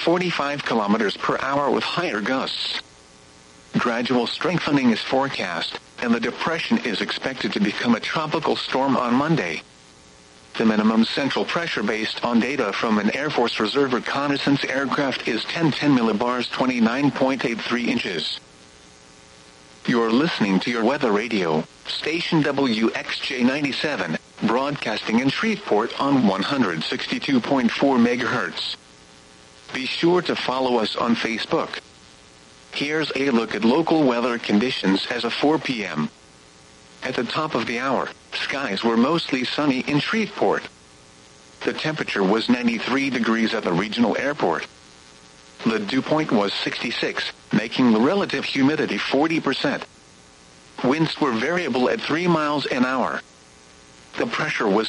45 kilometers per hour with higher gusts. Gradual strengthening is forecast, and the depression is expected to become a tropical storm on Monday. The minimum central pressure based on data from an Air Force Reserve reconnaissance aircraft is 1010 millibars 29.83 inches. You're listening to your weather radio, station WXJ97, broadcasting in Shreveport on 162.4 MHz. Be sure to follow us on Facebook. Here's a look at local weather conditions as of 4 p.m. At the top of the hour, skies were mostly sunny in Shreveport. The temperature was 93 degrees at the regional airport. The dew point was 66, making the relative humidity 40%. Winds were variable at 3 miles an hour. The pressure was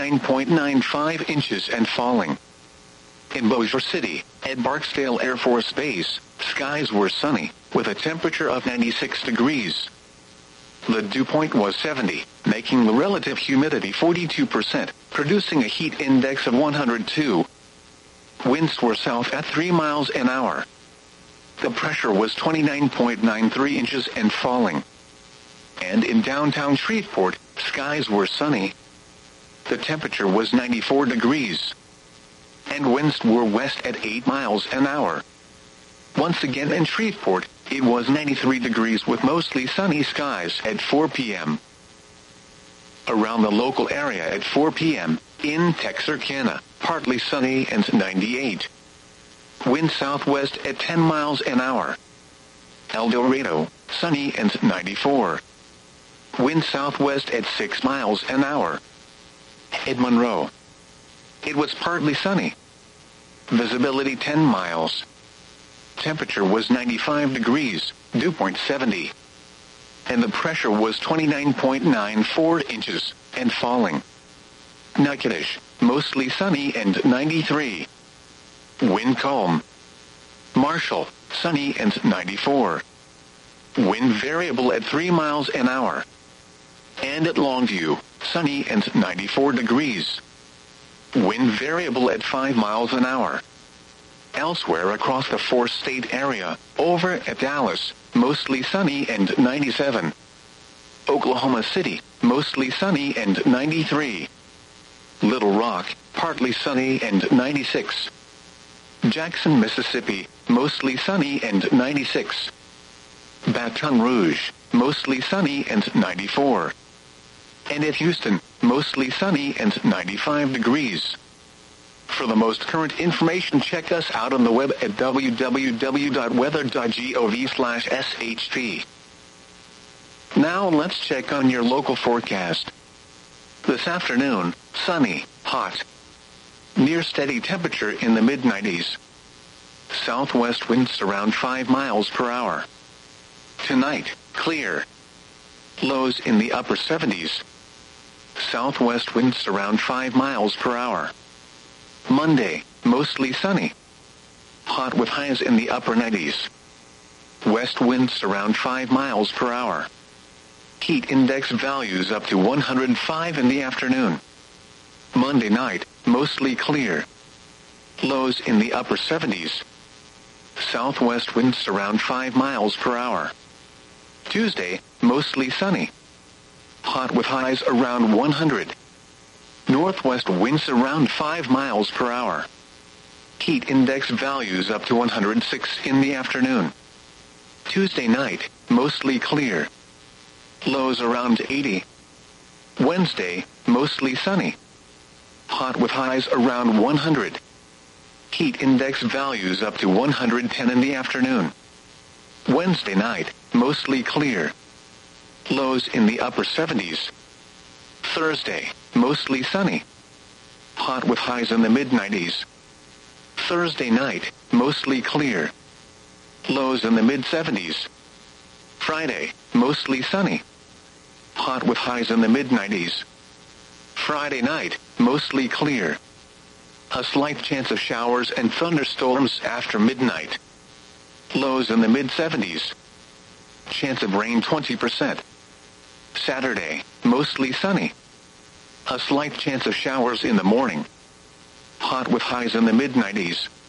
29.95 inches and falling. In Bossier City, at Barksdale Air Force Base, skies were sunny, with a temperature of 96 degrees. The dew point was 70, making the relative humidity 42%, producing a heat index of 102. Winds were south at 3 miles an hour. The pressure was 29.93 inches and falling. And in downtown Shreveport, skies were sunny. The temperature was 94 degrees. And winds were west at 8 miles an hour. Once again in Shreveport, it was 93 degrees with mostly sunny skies at 4 p.m. Around the local area at 4 p.m., in Texarkana, partly sunny and 98. Wind southwest at 10 miles an hour. El Dorado, sunny and 94. Wind southwest at 6 miles an hour. At Monroe, it was partly sunny. Visibility 10 miles. Temperature was 95 degrees, dew point 70. And the pressure was 29.94 inches, and falling. Natchitoches, mostly sunny and 93. Wind calm. Marshall, sunny and 94. Wind variable at 3 miles an hour. And at Longview, sunny and 94 degrees. Wind variable at 5 miles an hour. Elsewhere across the four-state area, over at Dallas, mostly sunny and 97. Oklahoma City, mostly sunny and 93. Little Rock, partly sunny and 96. Jackson, Mississippi, mostly sunny and 96. Baton Rouge, mostly sunny and 94. And at Houston, mostly sunny and 95 degrees. For the most current information, check us out on the web at www.weather.gov/SHP. Now let's check on your local forecast. This afternoon, sunny, hot. Near steady temperature in the mid-90s. Southwest winds around 5 miles per hour. Tonight, clear. Lows in the upper 70s. Southwest winds around 5 miles per hour. Monday, mostly sunny. Hot with highs in the upper 90s. West winds around 5 miles per hour. Heat index values up to 105 in the afternoon. Monday night, mostly clear. Lows in the upper 70s. Southwest winds around 5 miles per hour. Tuesday, mostly sunny. Hot with highs around 100. Northwest winds around 5 miles per hour. Heat index values up to 106 in the afternoon. Tuesday night, mostly clear. Lows around 80. Wednesday, mostly sunny. Hot with highs around 100. Heat index values up to 110 in the afternoon. Wednesday night, mostly clear. Lows in the upper 70s. Thursday, mostly sunny. Hot with highs in the mid-90s. Thursday night, mostly clear. Lows in the mid-70s. Friday, mostly sunny. Hot with highs in the mid-90s. Friday night, mostly clear. A slight chance of showers and thunderstorms after midnight. Lows in the mid-70s. Chance of rain 20%. Saturday, mostly sunny. A slight chance of showers in the morning. Hot with highs in the mid-90s.